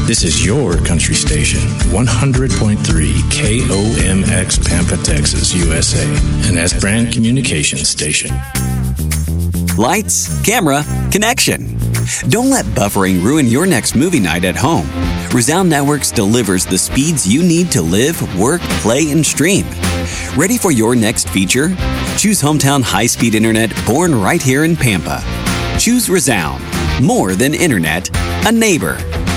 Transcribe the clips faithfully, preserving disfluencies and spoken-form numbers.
This is your country station, one hundred point three K O M X Pampa, Texas, U S A, an S brand communications station. Lights, camera, connection. Don't let buffering ruin your next movie night at home. Resound Networks delivers the speeds you need to live, work, play, and stream. Ready for your next feature? Choose hometown high-speed internet born right here in Pampa. Choose Resound. More than internet, a neighbor.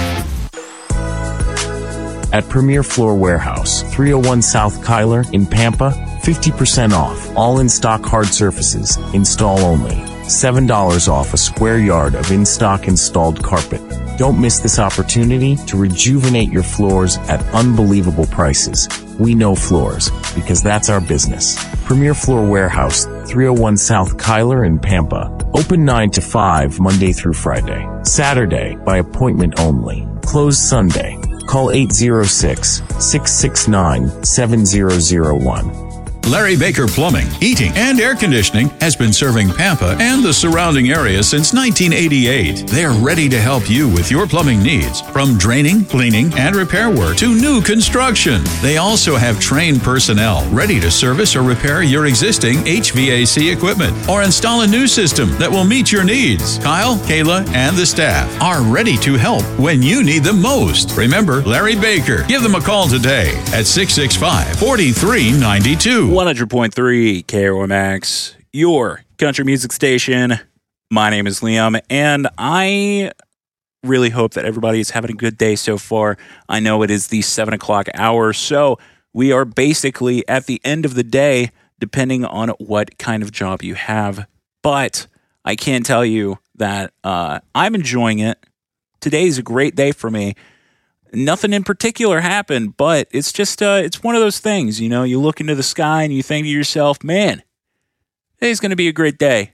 At Premier Floor Warehouse, three oh one South Kyler in Pampa, fifty percent off. All in-stock hard surfaces, install only. seven dollars off a square yard of in-stock installed carpet. Don't miss this opportunity to rejuvenate your floors at unbelievable prices. We know floors, because that's our business. Premier Floor Warehouse, three oh one South Kyler in Pampa. Open nine to five, Monday through Friday. Saturday, by appointment only. Closed Sunday. Call eight oh six, six six nine, seven oh oh one. Larry Baker Plumbing, Heating, and Air Conditioning has been serving Pampa and the surrounding area since nineteen eighty-eight. They are ready to help you with your plumbing needs, from draining, cleaning, and repair work to new construction. They also have trained personnel ready to service or repair your existing H V A C equipment or install a new system that will meet your needs. Kyle, Kayla, and the staff are ready to help when you need them most. Remember Larry Baker. Give them a call today at six six five, four three nine two. one hundred point three K O M X, your country music station. My name is Liam, and I really hope that everybody is having a good day so far. I know it is the seven o'clock hour, so we are basically at the end of the day, depending on what kind of job you have. But I can tell you that uh, I'm enjoying it. Today's a great day for me. Nothing in particular happened, but it's just, uh, it's one of those things, you know, you look into the sky and you think to yourself, man, today's going to be a great day.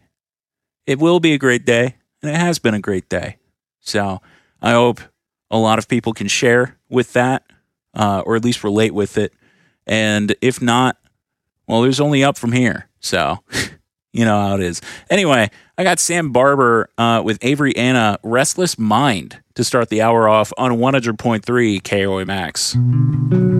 It will be a great day, and it has been a great day. So I hope a lot of people can share with that, uh, or at least relate with it. And if not, well, there's only up from here. So you know how it is. Anyway, I got Sam Barber uh, with Avery Anna, Restless Mind, to start the hour off on one hundred point three K O M X.